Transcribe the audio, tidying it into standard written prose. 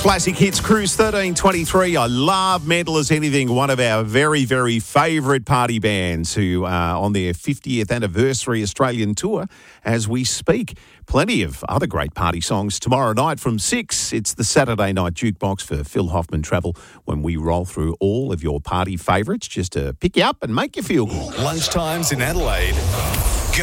Classic Hits Cruise 1323. I love Mental as Anything, one of our very, very favourite party bands who are on their 50th anniversary Australian tour as we speak. Plenty of other great party songs tomorrow night from 6. It's the Saturday Night Jukebox for Phil Hoffman Travel when we roll through all of your party favourites just to pick you up and make you feel good. Lunchtimes in Adelaide.